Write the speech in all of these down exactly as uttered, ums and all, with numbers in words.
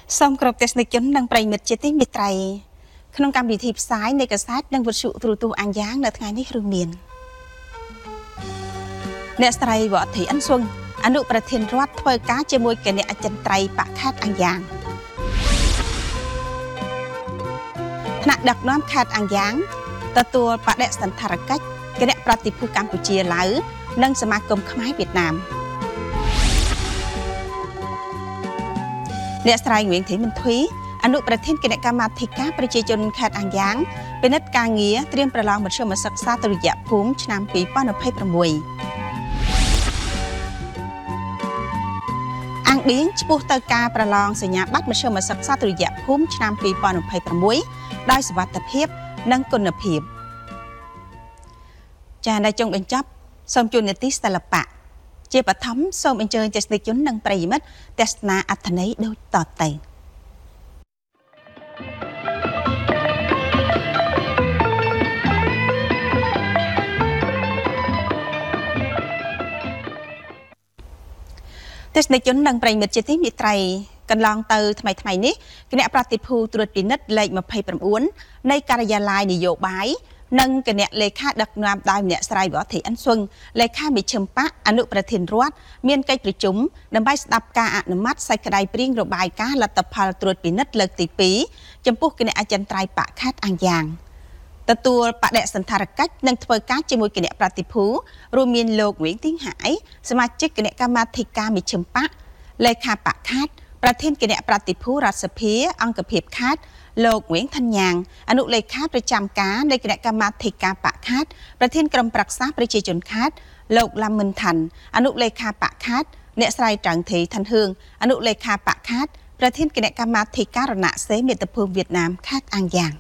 Song Krop Tes Nick Chun đang bày mật chế tích mịt trầy. Không cầm bị thịt sáiในกษัตริย์đang vượt sự trụ tu an giángในថ្ងៃនេះរឿងមានអ្នកស្រីវ៉ាធីអាន់ស៊ុងអនុប្រធានរដ្ឋធ្វើការជាមួយគណៈអចិន្ត្រៃយ៍បកខេត្តអាំងយ៉ាងថ្នាក់ដឹកនាំខេត្តអាំងយ៉ាងទទួលបដិសណ្ឋារកិច្ចគណៈប្រតិភូកម្ពុជាឡៅនិងសមាគមខ្មែរវៀតណាមអ្នកស្រីងៀងធីមិនទ្វីអនុប្រធានគណៈកម្មាធិការប្រជាជនខេត្តអាំងយ៉ាងពិនិត្យការងារត្រៀមប្រឡងមធ្យមសិក្សាទុតិយភូមិឆ្នាំពីរពាន់ยี่สิบหกអាំងឌៀងឈ្មោះទៅការប្រឡងសញ្ញាបត្រមធ្យមសិក្សាទុតិយភូមិឆ្នាំពីរពាន់ยี่สิบหกដោយសុវត្ថិភាពនិងគុណភាពចា៎ដែលចុងបញ្ចប់សូមជូននីតិសិល្បៈជាបឋមសូមអញ្ជើញទស្សនិកជននិងប្រិយមិត្តទស្សនាអត្ថន័យដូចតទៅទស្សនិកជននិងប្រិយមិត្តជាទីមេត្រីកន្លងទៅថ្មីថ្មីនេះគណៈប្រតិភូត្រួតពិនិត្យលេខยี่สิบเก้าនៃការិយាល័យនយោបាយនិងគណៈលេខាដឹកនាំដោយម្នាក់ស្រីវ៉ាធីអាន់ស៊ុងលេខាមេឈឹមបៈអនុប្រធានរដ្ឋមានកិច្ចប្រជុំដើម្បីស្ដាប់ការអនុម័តសេចក្តីព្រាងរបាយការណ៍លទ្ធផលត្រួតពិនិត្យលើកទីពីរចំពោះគណៈអចិន្ត្រៃយ៍បកខេត្តអាំងយ៉ាងទទួលបដិសណ្ឋារកិច្ចនិងធ្វើការជាមួយគណៈប្រតិភូរួមមានលោកវៀងទីងហាយសមាជិកគណៈកម្មាធិការមេឈឹមបៈលេខាបកខេត្តប្រធានគណៈប្រតិភូរដ្ឋសភាអង្គភាពខេត្តលោកវៀងថាន់យ៉ាងអនុលេខាប្រចាំការនៃគណៈកម្មាធិការបកខេត្តប្រធានក្រុមប្រឹក្សាប្រជាជនខេត្តលោកឡាំមិនថាន់អនុលេខាបកខេត្តអ្នកស្រីត្រង់ធីថាន់ហឿងអនុលេខាបកខេត្តប្រធានគណៈកម្មាធិការរណសេមាតុភូមិវៀតណាមខេត្តអាំងយ៉ាង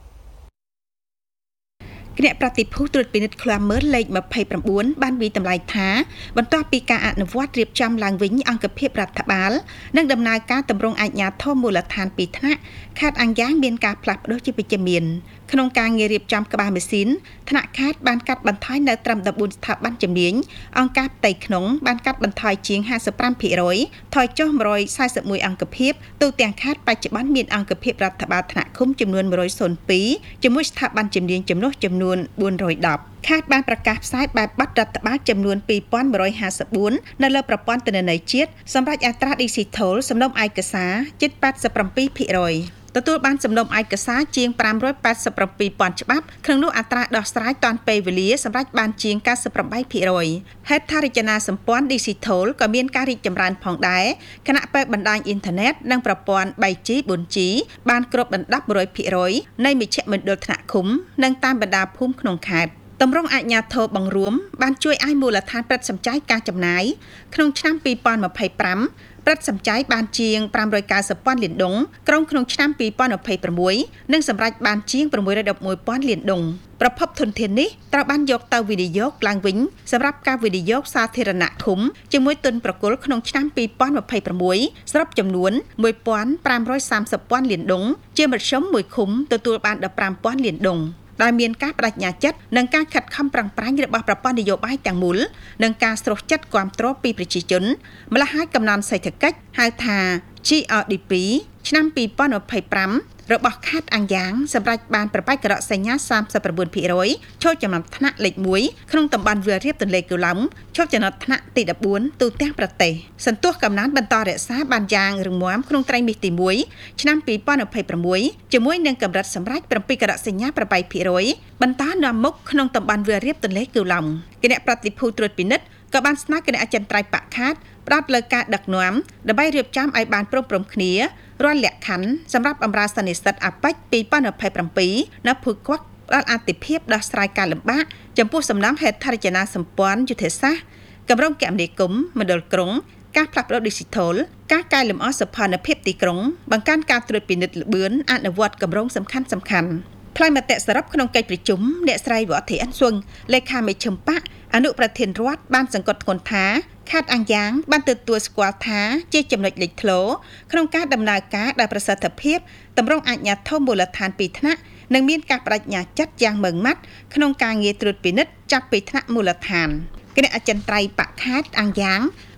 គណៈប្រតិភូត្រួតពិនិត្យឃ្លាំមើលលេខยี่สิบเก้าបានវិតម្លៃថាបន្ទាប់ពីការអនុវត្តរៀបចំឡើងវិញអង្គភាពរដ្ឋបាលនិងដំណើរការតម្រង់អាជ្ញាធរមូលដ្ឋានពីរថ្នាក់ខេត្តអាំងយ៉ាងមានការផ្លាស់ប្ដូរជាវិជ្ជមានក្នុងការងាររៀបចំក្បាលម៉ាស៊ីនថ្នាក់ខេត្តបានកាត់បន្ថយនៅត្រឹម14ស្ថាប័នជំនាញអង្គការផ្ទៃក្នុងបានកាត់បន្ថយជាងห้าสิบห้าភាគរយថយចុះone hundred forty-oneអង្គភាពទូទាំងខេត្តបច្ចុប្បន្នមានអង្គភាពរដ្ឋបាលថ្នាក់ឃុំចំនួនone hundred twoជាមួយស្ថាប័នជំនាញចំនួនចំនួនfour hundred tenខេត្តបានប្រកាសផ្សាយបែបប័ត្ររដ្ឋបាលចំនួនtwo thousand one hundred fifty-fourនៅលើប្រព័ន្ធទិន្នន័យជាតិសម្រាប់អត្រា Digital សំណុំឯកសារជិតeighty-sevenភាគរយទទួលបានសំណុំឯកសារជាងfive hundred eighty-sevenពាន់ច្បាប់ក្នុងនោះអត្រាដោះស្រាយទាន់ពេលវេលាសម្រាប់បានជាងninety-eightភាគរយហេដ្ឋារចនាសម្ព័ន្ធ Digital ក៏មានការរីកចម្រើនផងដែរខណៈពេលបណ្ដាញអ៊ីនធឺណិតនិងប្រព័ន្ធ three G four G បានគ្របដណ្ដប់one hundredភាគរយនៃមជ្ឈមណ្ឌលថ្នាក់ឃុំនិងតាមបណ្ដាភូមិក្នុងខេត្តតម្រង់អាជ្ញាធរបង្រួមបានជួយឲ្យមូលដ្ឋានព្រឹទ្ធសម្ច័យការចំណាយក្នុងឆ្នាំtwenty twenty-fiveព្រឹទ្ធសម្ច័យបានជាងfive hundred ninetyពាន់លានដុងក្រុងក្នុងឆ្នាំtwenty twenty-sixនិងសម្រេចបានជាងsix hundred elevenពាន់លានដុងប្រភពធនធាននេះត្រូវបានយកទៅវិនិយោគឡើងវិញសម្រាប់ការវិនិយោគសាធារណៈឃុំជាមួយទុនប្រគល់ក្នុងឆ្នាំtwenty twenty-sixស្របចំនួនone thousand five hundred thirtyពាន់លានដុងជាមធ្យមមួយឃុំទទួលបានfifteenពាន់លានដុងដែលមានការបដិញ្ញាចិត្តនិងការខិតខំប្រឹងប្រែងរបស់ប្រព័ន្ធនយោបាយទាំងមូលនិងការស្រុះចិត្តគាំទ្រពីប្រជាជនម្ល៉េះហើយកំណត់សេដ្ឋកិច្ចហៅថា G R D P ឆ្នាំtwenty twenty-fiveរបស់ខេត្តអាំងយ៉ាងសម្រាប់បានប្របែកក្រកសញ្ញាthirty-nineភាគរយចូលចំណាត់ថ្នាក់លេខoneក្នុងតំបន់វាលរៀបទន្លេគូឡុងចូលចំណាត់ថ្នាក់ទីfourteenទូទាំងប្រទេសសន្ទុះកំណត់បន្តរក្សាបានយ៉ាងរឹងមាំក្នុងត្រីមាសទីoneឆ្នាំtwenty twenty-sixជាមួយនឹងកម្រិតសម្រាប់sevenក្រកសញ្ញាeightភាគរយបន្តនាំមុខក្នុងតំបន់វាលរៀបទន្លេគូឡុងគណៈប្រតិភូត្រួតពិនិត្យក៏បានស្នើគណៈអចិន្ត្រៃយ៍បកខេត្តផ្ដោតលើការដឹកនាំដើម្បីរៀបចំឲ្យបានព្រមព្រំគ្នារាល់លក្ខខណ្ឌសម្រាប់បម្រើសន្និសីទអាប៉ិចtwenty twenty-sevenនៅភូមិគាត់ផ្ដល់អាទិភាពដោះស្រាយការលំបាកចំពោះសំណង់ហេដ្ឋារចនាសម្ព័ន្ធយុទ្ធសាស្ត្រកម្រងគមនាគមន៍មណ្ឌលក្រុងការផ្លាស់ប្ដូរ Digital ការកែលម្អសោភ័ណភាពទីក្រុងបង្កើនការត្រួតពិនិត្យល្បឿនអនុវត្តគម្រោងសំខាន់សំខាន់ផ្លាយមតិសរុបក្នុងកិច្ចប្រជុំអ្នកស្រីវ៉ាធីអាន់ស៊ុងលេខាមេឈឹមបៈអនុប្រធានរដ្ឋបានសង្កត់ធ្ងន់ថាខេត្តអាំងយ៉ាងបានទទួលស្គាល់ថាជាចំណុចលេចធ្លោក្នុងការដំណើរការដោយប្រសិទ្ធភាពតម្រង់អាជ្ញាធរមូលដ្ឋានពីរថ្នាក់និងមានការបដិញ្ញាចិត្តយ៉ាងម៉ឺងម៉ាត់ក្នុងការងារត្រួតពិនិត្យចាប់ពីថ្នាក់មូលដ្ឋានគណៈអចិន្ត្រៃយ៍បកខេត្តអាំងយ៉ាង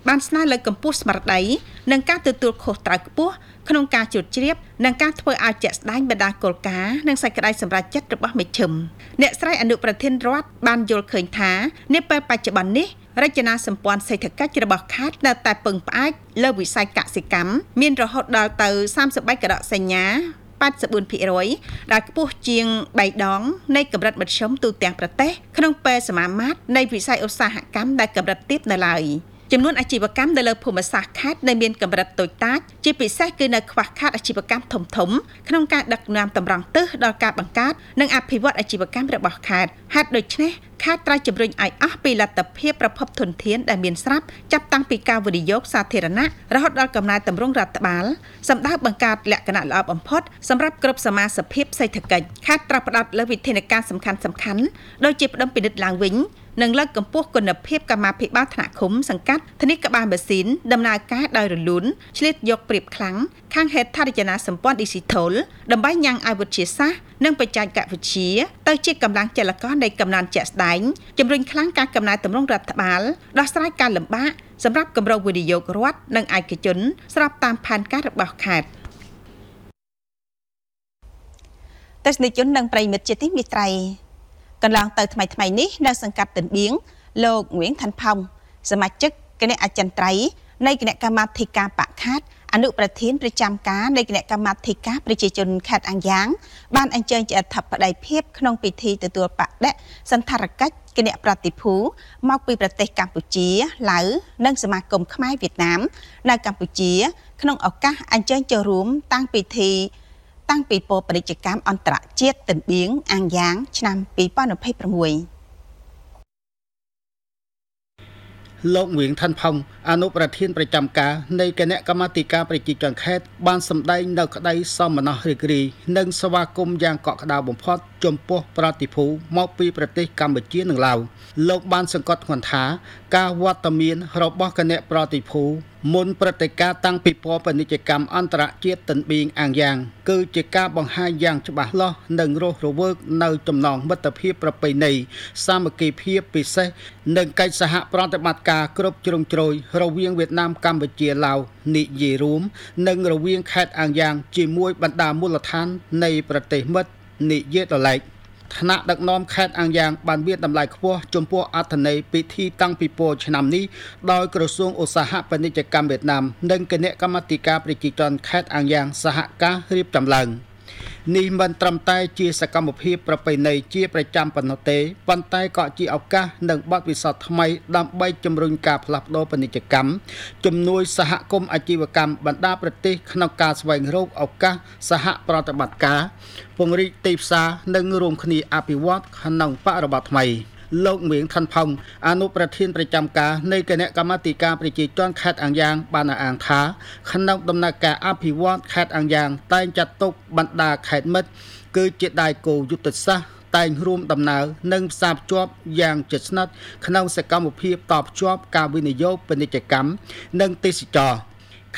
បានស្នើលើកកម្ពស់ស្មារតីនិងការទទួលខុសត្រូវខ្ពស់ក្នុងការជ្រួតជ្រាបនិងការធ្វើឲ្យជាក់ស្ដែងបណ្ដាគោលការណ៍និងសេចក្តីសម្រេចចិត្តរបស់មេឃឹមអ្នកស្រីអនុប្រធានរដ្ឋបានយល់ឃើញថានាពេលបច្ចុប្បន្ននេះរចនាសម្ព័ន្ធសេដ្ឋកិច្ចរបស់ខេត្តនៅតែពឹងផ្អែកលើវិស័យកសិកម្មមានរហូតដល់ទៅសាមសិបបីកដកសញ្ញា八十四ភាគរយ ដែលខ្ពស់ជាងបីដងនៃកម្រិតមធ្យមទូទាំងប្រទេសក្នុងពេលសមាមាត្រនៃវិស័យឧស្សាហកម្មដែលកម្រិតទាបនៅឡើយចំនួនអាជីវកម្មនៅលើភូមិសាស្ត្រខេត្តនៅមានកម្រិតតូចតាចជាពិសេសគឺនៅខ្វះខាតអាជីវកម្មធំធំក្នុងការដឹកនាំតម្រង់ទិសដល់ការបង្កើតនិងអភិវឌ្ឍអាជីវកម្មរបស់ខេត្តហេតុដូច្នេះខេត្តត្រូវជំរុញឲ្យអស់ពីលទ្ធភាពប្រភពធនធានដែលមានស្រាប់ចាប់តាំងពីការវិនិយោគសាធារណៈរហូតដល់កំណែតម្រង់រដ្ឋបាលសម្ដៅបង្កើតលក្ខណៈល្អបំផុតសម្រាប់គ្រប់សមាសភាពសេដ្ឋកិច្ចខេត្តត្រូវផ្ដោតលើវិធានការសំខាន់ៗដូចជាផ្ដុំពិនិត្យឡើងវិញនិងលើកកម្ពស់គុណភាពកម្មាភិបាលថ្នាក់ឃុំសង្កាត់ធានាក្បាលម៉ាស៊ីនដំណើរការដោយរលូនឆ្លៀតយកប្រៀបខ្លាំងខាងហេដ្ឋារចនាសម្ព័ន្ធ Digital ដើម្បីញ៉ាំងឲ្យវិទ្យាសាស្ត្រនិងបច្ចេកវិទ្យាទៅជាកម្លាំងចលករនៃកំណើនជាក់ស្ដែងជំរុញខ្លាំងការកំណែតម្រង់រដ្ឋបាលដោះស្រាយការលំបាកសម្រាប់គម្រោងវិនិយោគរដ្ឋនិងឯកជនស្របតាមផែនការរបស់ខេត្តទស្សនិកជននិងប្រិយមិត្តជាទីមេត្រីកន្លងទៅថ្មីថ្មីនេះនៅសង្កាត់ទន្បៀងលោកងៀងឋានផោមសមាជិកគណៈអចិន្ត្រៃយ៍នៃគណៈកម្មាធិការបកខេត្តអនុប្រធានប្រចាំការនៃគណៈកម្មាធិការប្រជាជនខេត្តអង្យ៉ាងបានអញ្ជើញជាអធិបតីភាពក្នុងពិធីទទួលបដិសន្ធារកិច្ចគណៈប្រតិភូមកពីប្រទេសកម្ពុជាឡាវនិងសមាគមខ្មែរវៀតណាមនៅកម្ពុជាក្នុងឱកាសអញ្ជើញចូលរួមតាំងពិធីតាំងពីពោពាណិជ្ជកម្មអន្តរជាតិទន្បៀងអាងយ៉ាងឆ្នាំពីរពាន់ยี่สิบหกលោកងៀងឋានផោមអនុប្រធានប្រចាំការនៃគណៈកម្មាធិការប្រជាជនខេត្តបានសម្ដែងនៅក្តីសោមនស្សរីករាយនិងស្វាគមន៍យ៉ាងកក់ក្ដៅបំផុតចំពោះប្រតិភូមកពីប្រទេសកម្ពុជានិងឡាវលោកបានសង្កត់ធ្ងន់ថាការវត្តមានរបស់គណៈប្រតិភូមុនព្រឹត្តិការណ៍តាំងពីពពាណិជ្ជកម្មអន្តរជាតិទន្បៀងអាងយ៉ាងគឺជាការបង្ហាញយ៉ាងច្បាស់លាស់និងរស់រវើកនៅចំណងមិត្តភាពប្រពៃណីសាមគ្គីភាពពិសេសនិងកិច្ចសហប្រតិបត្តិការគ្រប់ជ្រុងជ្រោយរវាងវៀតណាមកម្ពុជាឡាវនិយាយរួមនិងរវាងខេត្តអាងយ៉ាងជាមួយបណ្ដាមូលដ្ឋាននៃប្រទេសមិត្តនិយាយដល់ឡែកថ្នាក់ដឹកនាំខេត្តអាងយ៉ាងបានមានតម្លៃខ្ពស់ចំពោះអត្ថន័យពិធីតាំងពីពរឆ្នាំនេះដោយក្រសួងឧស្សាហពាណិជ្ជកម្មវៀតណាមនិងគណៈកម្មាធិការប្រជាជនខេត្តអាងយ៉ាងសហការរៀបចំឡើងនេះមិនត្រឹមតែជាសកម្មភាពប្រពៃណីជាប្រចាំប៉ុណ្ណោះទេប៉ុន្តែក៏ជាឱកាសនិងបទពិសោធន៍ថ្មីដើម្បីជំរុញការផ្លាស់ប្តូរពាណិជ្ជកម្មជំនួយសហគមន៍អាជីវកម្មបណ្ដាប្រទេសក្នុងការស្វែងរកឱកាសសហប្រតិបត្តិការពង្រីកទីផ្សារនិងរួមគ្នាអភិវឌ្ឍក្នុងបរិបទថ្មីលោកងៀងឋានផោមអនុប្រធានប្រចាំការនៃគណៈកម្មាធិការប្រជាជនខេត្តអាងយ៉ាងបានអះអាងថាក្នុងដំណើរការអភិវឌ្ឍខេត្តអាងយ៉ាងតែងចាត់ទុកបណ្ដាខេត្តមិត្តគឺជាដៃគូយុទ្ធសាស្ត្រតែងរួមដំណើរនិងផ្សារភ្ជាប់យ៉ាងជិតស្និទ្ធក្នុងសកម្មភាពតភ្ជាប់ការវិនិយោគពាណិជ្ជកម្មនិងទេសចរណ៍